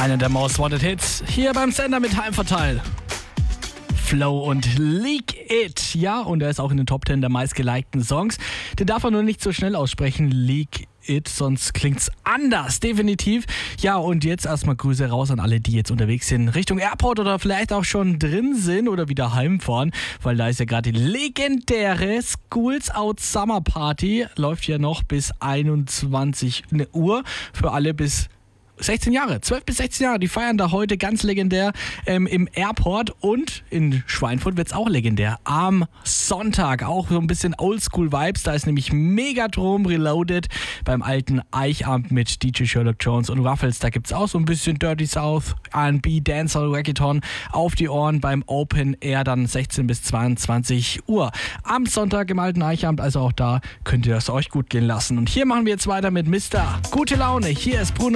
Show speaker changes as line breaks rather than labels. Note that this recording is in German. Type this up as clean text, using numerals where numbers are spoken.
Einer der Most Wanted Hits hier beim Sender mit Heimverteil. Flow und Leak It. Ja, und er ist auch in den Top 10 der meistgelikten Songs. Den darf er nur nicht so schnell aussprechen. Leak It, sonst klingt's anders, definitiv. Ja, und jetzt erstmal Grüße raus an alle, die jetzt unterwegs sind Richtung Airport oder vielleicht auch schon drin sind oder wieder heimfahren, weil da ist ja gerade die legendäre Schools Out Summer Party. Läuft ja noch bis 21 Uhr für alle bis 16 Jahre, 12 bis 16 Jahre, die feiern da heute ganz legendär im Airport, und in Schweinfurt wird es auch legendär. Am Sonntag auch so ein bisschen Oldschool-Vibes, da ist nämlich Megatron Reloaded beim alten Eichamp mit DJ Sherlock Jones und Ruffles. Da gibt es auch so ein bisschen Dirty South, R&B, Dancehall, Reggaeton auf die Ohren beim Open Air, dann 16 bis 22 Uhr. Am Sonntag im alten Eichamp, also auch da könnt ihr es euch gut gehen lassen. Und hier machen wir jetzt weiter mit Mr. Gute Laune. Hier ist Bruno